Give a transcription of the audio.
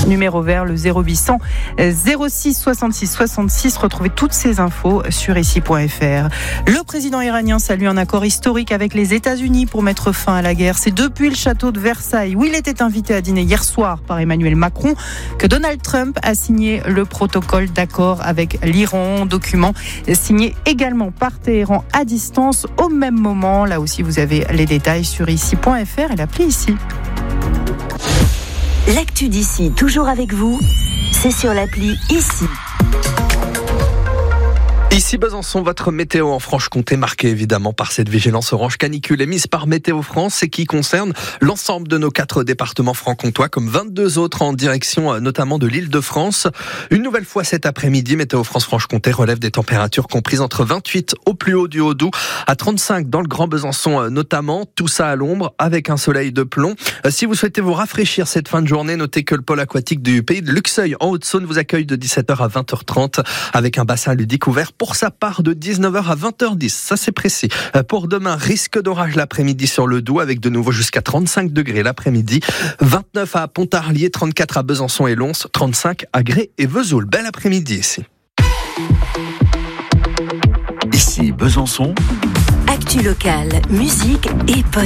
numéro vert, le 0800 06 66 66. Retrouvez toutes ces infos sur ici.fr. Le président iranien salue un accord historique avec les États-Unis pour mettre fin à la guerre. C'est depuis le château de Versailles, où il était invité à dîner hier soir par Emmanuel Macron, que Donald Trump a signé le protocole d'accord avec l'Iran. Document signé également par Téhéran à distance au même moment. Là aussi, vous avez les détails sur ici.fr et l'appli Ici. L'actu d'ici, toujours avec vous, c'est sur l'appli Ici. Ici Besançon, votre météo en Franche-Comté marquée évidemment par cette vigilance orange canicule émise par Météo France et qui concerne l'ensemble de nos 4 départements franc-comtois comme 22 autres en direction notamment de l'Île-de-France. Une nouvelle fois cet après-midi, Météo France Franche-Comté relève des températures comprises entre 28 au plus haut du Haut-Doubs à 35 dans le Grand Besançon notamment. Tout ça à l'ombre avec un soleil de plomb. Si vous souhaitez vous rafraîchir cette fin de journée, notez que le pôle aquatique du pays de Luxeuil en Haute-Saône vous accueille de 17h à 20h30 avec un bassin ludique ouvert pour sa part de 19h à 20h10, ça c'est précis. Pour demain, risque d'orage l'après-midi sur le Doubs avec de nouveau jusqu'à 35 degrés l'après-midi, 29 à Pontarlier, 34 à Besançon et Lons, 35 à Grès et Vesoul. Bel après-midi ici. Ici Besançon. Actu locale, musique et bonne